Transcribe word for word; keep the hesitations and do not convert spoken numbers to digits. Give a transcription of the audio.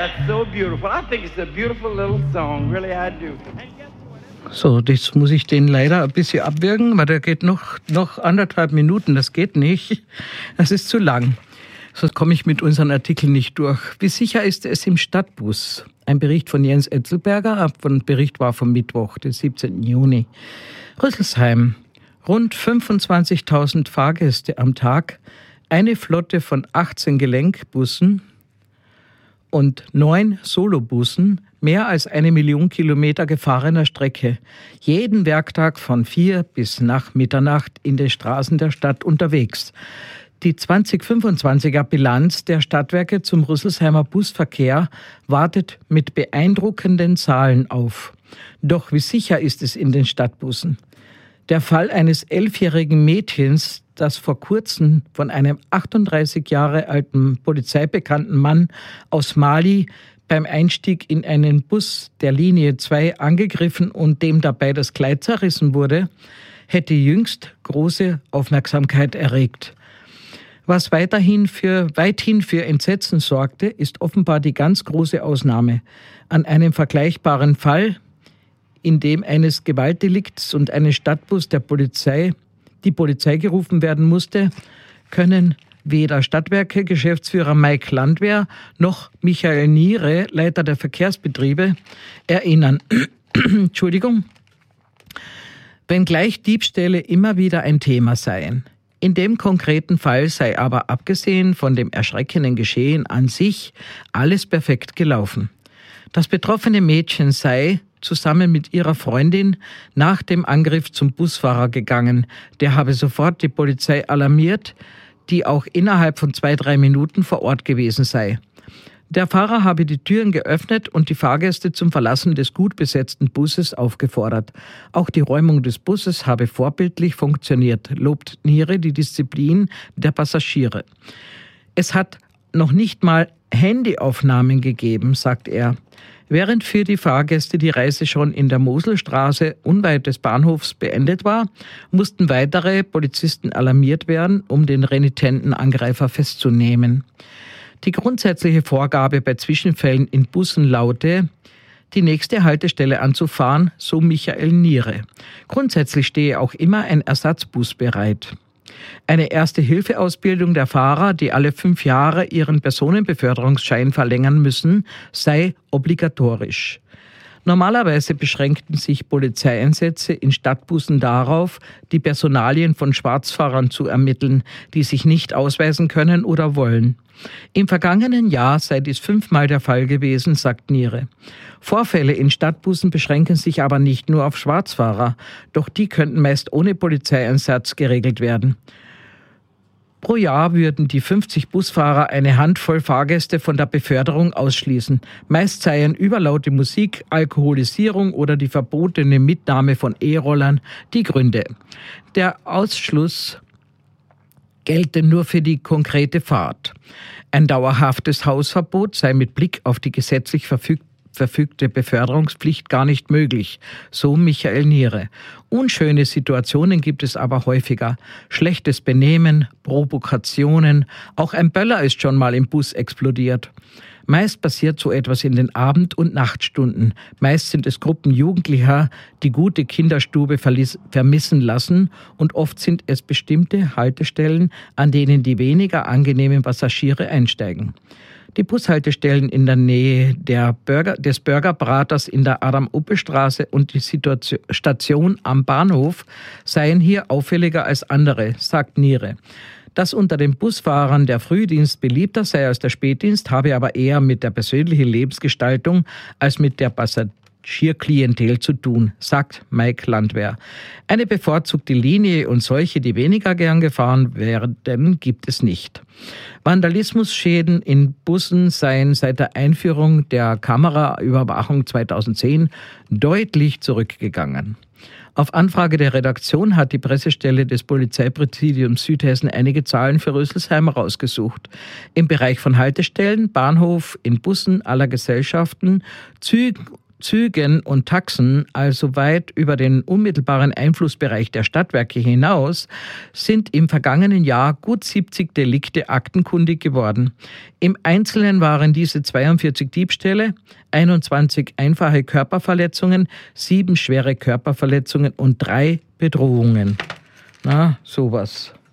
that's so beautiful. I think it's a beautiful little song, really I do. So, das muss ich den leider ein bisschen abwürgen, weil der geht noch, noch anderthalb Minuten, das geht nicht. Das ist zu lang. Sonst komme ich mit unseren Artikeln nicht durch. Wie sicher ist es im Stadtbus? Ein Bericht von Jens Etzelberger, der Bericht war vom Mittwoch, den siebzehnten Juni. Rüsselsheim, rund fünfundzwanzigtausend Fahrgäste am Tag, eine Flotte von achtzehn Gelenkbussen und neun Solobussen, mehr als eine Million Kilometer gefahrener Strecke, jeden Werktag von vier bis nach Mitternacht in den Straßen der Stadt unterwegs. Die zwanzig fünfundzwanziger Bilanz der Stadtwerke zum Rüsselsheimer Busverkehr wartet mit beeindruckenden Zahlen auf. Doch wie sicher ist es in den Stadtbussen? Der Fall eines elfjährigen Mädchens, das vor kurzem von einem achtunddreißig Jahre alten polizeibekannten Mann aus Mali beim Einstieg in einen Bus der Linie zwei angegriffen und dem dabei das Kleid zerrissen wurde, hätte jüngst große Aufmerksamkeit erregt. Was weiterhin für, weithin für Entsetzen sorgte, ist offenbar die ganz große Ausnahme. An einem vergleichbaren Fall, in dem eines Gewaltdelikts und eines Stadtbus der Polizei, die Polizei gerufen werden musste, können weder Stadtwerke, Geschäftsführer Mike Landwehr noch Michael Niere, Leiter der Verkehrsbetriebe, erinnern. Entschuldigung. Wenngleich Diebstähle immer wieder ein Thema seien. In dem konkreten Fall sei aber abgesehen von dem erschreckenden Geschehen an sich alles perfekt gelaufen. Das betroffene Mädchen sei zusammen mit ihrer Freundin nach dem Angriff zum Busfahrer gegangen. Der habe sofort die Polizei alarmiert, die auch innerhalb von zwei, drei Minuten vor Ort gewesen sei. Der Fahrer habe die Türen geöffnet und die Fahrgäste zum Verlassen des gut besetzten Busses aufgefordert. Auch die Räumung des Busses habe vorbildlich funktioniert, lobt Niere die Disziplin der Passagiere. Es hat noch nicht mal Handyaufnahmen gegeben, sagt er. Während für die Fahrgäste die Reise schon in der Moselstraße unweit des Bahnhofs beendet war, mussten weitere Polizisten alarmiert werden, um den renitenten Angreifer festzunehmen. Die grundsätzliche Vorgabe bei Zwischenfällen in Bussen laute, die nächste Haltestelle anzufahren, so Michael Niere. Grundsätzlich stehe auch immer ein Ersatzbus bereit. Eine Erste-Hilfe-Ausbildung der Fahrer, die alle fünf Jahre ihren Personenbeförderungsschein verlängern müssen, sei obligatorisch. Normalerweise beschränkten sich Polizeieinsätze in Stadtbussen darauf, die Personalien von Schwarzfahrern zu ermitteln, die sich nicht ausweisen können oder wollen. Im vergangenen Jahr sei dies fünfmal der Fall gewesen, sagt Niere. Vorfälle in Stadtbussen beschränken sich aber nicht nur auf Schwarzfahrer, doch die könnten meist ohne Polizeieinsatz geregelt werden. Pro Jahr würden die fünfzig Busfahrer eine Handvoll Fahrgäste von der Beförderung ausschließen. Meist seien überlaute Musik, Alkoholisierung oder die verbotene Mitnahme von E-Rollern die Gründe. Der Ausschluss gelte nur für die konkrete Fahrt. Ein dauerhaftes Hausverbot sei mit Blick auf die gesetzlich verfügte verfügte Beförderungspflicht gar nicht möglich, so Michael Niere. Unschöne Situationen gibt es aber häufiger. Schlechtes Benehmen, Provokationen, auch ein Böller ist schon mal im Bus explodiert. Meist passiert so etwas in den Abend- und Nachtstunden. Meist sind es Gruppen Jugendlicher, die gute Kinderstube verlies- vermissen lassen, und oft sind es bestimmte Haltestellen, an denen die weniger angenehmen Passagiere einsteigen. Die Bushaltestellen in der Nähe der Burger, des Burgerbraters in der Adam-Uppe-Straße und die Situation, Station am Bahnhof seien hier auffälliger als andere, sagt Niere. Dass unter den Busfahrern der Frühdienst beliebter sei als der Spätdienst, habe aber eher mit der persönlichen Lebensgestaltung als mit der Passagierklientel zu tun, sagt Mike Landwehr. Eine bevorzugte Linie und solche, die weniger gern gefahren werden, gibt es nicht. Vandalismusschäden in Bussen seien seit der Einführung der Kameraüberwachung zweitausendzehn deutlich zurückgegangen. Auf Anfrage der Redaktion hat die Pressestelle des Polizeipräsidiums Südhessen einige Zahlen für Rüsselsheim rausgesucht. Im Bereich von Haltestellen, Bahnhof, in Bussen aller Gesellschaften, Zügen, Zügen und Taxen, also weit über den unmittelbaren Einflussbereich der Stadtwerke hinaus, sind im vergangenen Jahr gut siebzig Delikte aktenkundig geworden. Im Einzelnen waren diese zweiundvierzig Diebstähle, einundzwanzig einfache Körperverletzungen, sieben schwere Körperverletzungen und drei Bedrohungen. Na, sowas.